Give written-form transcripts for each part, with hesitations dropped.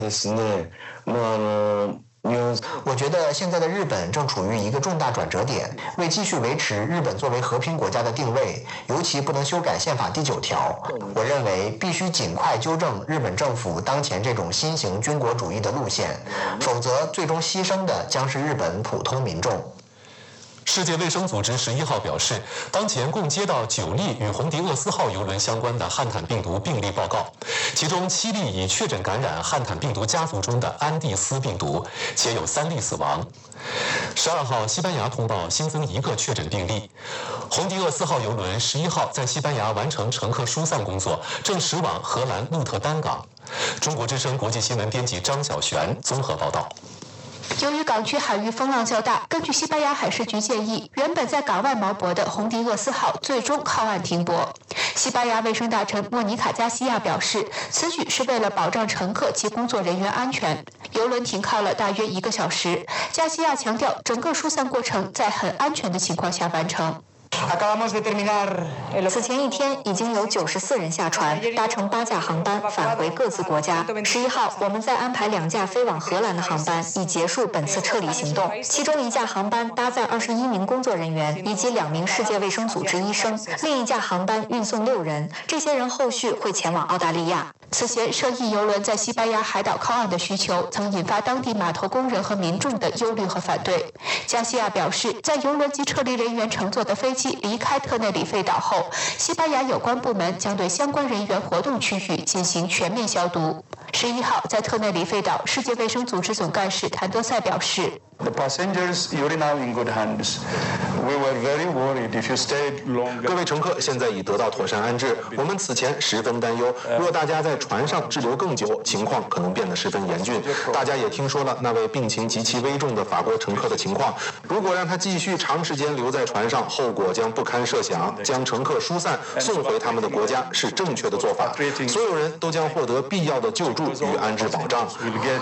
ですね。 我觉得现在的日本正处于一个重大转折点，为继续维持日本作为和平国家的定位，尤其不能修改宪法第9条。我认为必须尽快纠正日本政府当前这种新型军国主义的路线，否则最终牺牲的将是日本普通民众。 世界卫生组织11号表示，当前共接到9例与红迪厄斯号邮轮相关的汉坦病毒病例报告，其中7例已确诊感染汉坦病毒家族中的安地斯病毒，且有3例死亡。12号，西班牙通报新增1个确诊病例。红迪厄斯号邮轮11号在西班牙完成乘客疏散工作，正驶往荷兰鹿特丹港。中国之声国际新闻编辑张小璇综合报道。 由于港区海域风浪较大，根据西班牙海事局建议，原本在港外锚泊的红迪厄斯号最终靠岸停泊。西班牙卫生大臣莫妮卡·加西亚表示，此举是为了保障乘客及工作人员安全。邮轮停靠了大约1个小时。加西亚强调，整个疏散过程在很安全的情况下完成。 此前1天已经有94人下船，搭乘8架航班返回各自国家。11号，我们再安排2架飞往荷兰的航班，以结束本次撤离行动。其中1架航班搭载21名工作人员以及2名世界卫生组织医生，另1架航班运送6人，这些人后续会前往澳大利亚。 此前，涉疫邮轮在西班牙海岛靠岸的需求，曾引发当地码头工人和民众的忧虑和反对。加西亚表示，在邮轮及撤离人员乘坐的飞机离开特内里费岛后，西班牙有关部门将对相关人员活动区域进行全面消毒。11号，在特内里费岛，世界卫生组织总干事谭德赛表示。 The passengers, you're now in good hands. We were very worried if you stayed longer. 各位乘客现在已得到妥善安置。我们此前十分担忧，若大家在船上滞留更久，情况可能变得十分严峻。大家也听说了那位病情极其危重的法国乘客的情况。如果让他继续长时间留在船上，后果将不堪设想。将乘客疏散送回他们的国家是正确的做法。所有人都将获得必要的救助与安置保障。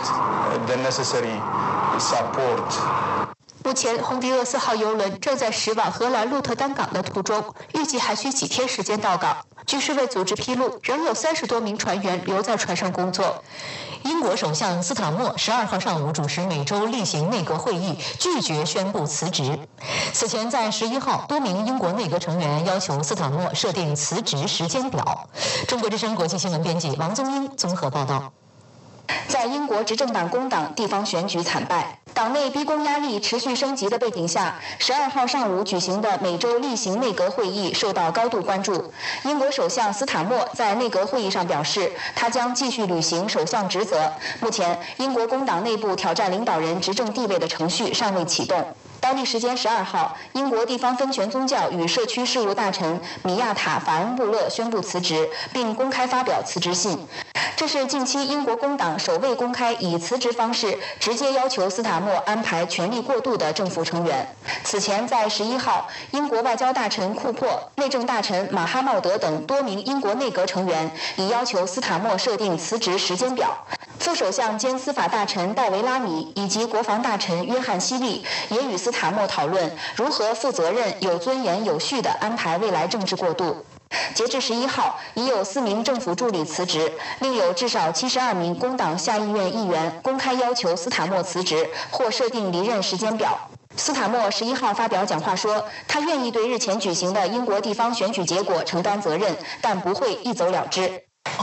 目前，红迪厄斯号邮轮正在驶往荷兰鹿特丹港的途中，预计还需几天时间到港。据世卫组织披露，仍有30多名船员留在船上工作。 英国首相斯塔默12号上午主持每周例行内阁会议，拒绝宣布辞职。此前在11号，多名英国内阁成员要求斯塔默设定辞职时间表。中国之声国际新闻编辑王宗英综合报道。 在英国执政党工党地方选举惨败，党内逼宫压力持续升级的背景下，12号上午举行的每周例行内阁会议受到高度关注。英国首相斯塔默在内阁会议上表示，他将继续履行首相职责。目前，英国工党内部挑战领导人执政地位的程序尚未启动。当地时间12号，英国地方分权宗教与社区事务大臣米亚塔·法恩布勒宣布辞职，并公开发表辞职信。这是近期英国工党首位公开以辞职方式直接要求斯塔默安排权力过渡的政府成员。此前在11号，英国外交大臣库珀、内政大臣马哈茂德等多名英国内阁成员已要求斯塔默设定辞职时间表。副首相兼司法大臣戴维拉米以及国防大臣约翰希利也与斯塔默讨论如何负责任、有尊严、有序地安排未来政治过渡。截至11号，已有4名政府助理辞职，另有至少72名工党下议院议员公开要求斯塔默辞职或设定离任时间表。斯塔默11号发表讲话说，他愿意对日前举行的英国地方选举结果承担责任，但不会一走了之。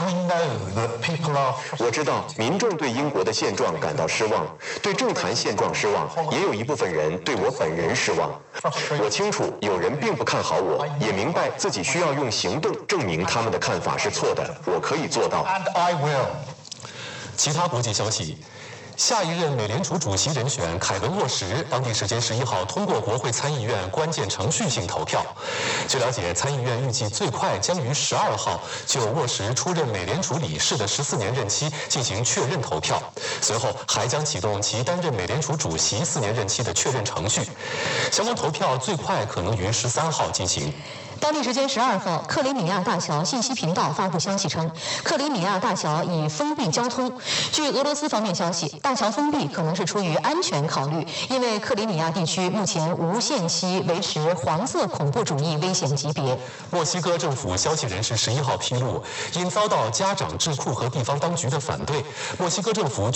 我知道民众对英国的现状感到失望，对政坛现状失望，也有一部分人对我本人失望。我清楚有人并不看好我，也明白自己需要用行动证明他们的看法是错的，我可以做到。 其他国际消息。下一任美联储主席人选凯文·沃什，当地时间11号通过国会参议院关键程序性投票。据了解，参议院预计最快将于12号就沃什出任美联储理事的14年任期进行确认投票，随后还将启动其担任美联储主席4年任期的确认程序。相关投票最快可能于13号进行。 当地时间12号，克里米亚大桥信息频道发布消息称，克里米亚大桥已封闭交通。据俄罗斯方面消息，大桥封闭可能是出于安全考虑，因为克里米亚地区目前无限期维持黄色恐怖主义危险级别。 墨西哥政府消息人士11号披露，因遭到家长、智库和地方当局的反对，墨西哥政府